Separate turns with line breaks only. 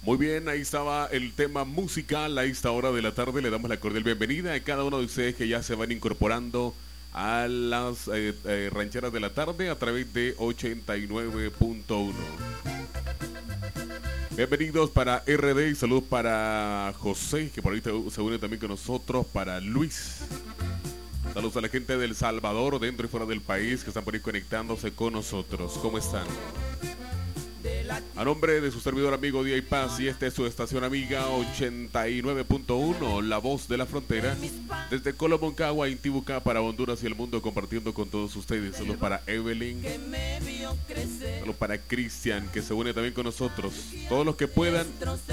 Muy bien, ahí estaba el tema musical a esta hora de la tarde. Le damos la cordial bienvenida a cada uno de ustedes que ya se van incorporando a las rancheras de la tarde a través de 89.1. Bienvenidos para RD y saludos para José, que por ahí se une también con nosotros, para Luis. Saludos a la gente del Salvador, dentro y fuera del país, que están por ahí conectándose con nosotros. ¿Cómo están? A nombre de su servidor amigo Día y Paz, y esta es su estación amiga 89.1, La Voz de la Frontera, desde Colomoncagua, Intibucá, para Honduras y el mundo, compartiendo con todos ustedes. Saludos para Evelyn, saludos para Cristian, que se une también con nosotros. Todos los que puedan,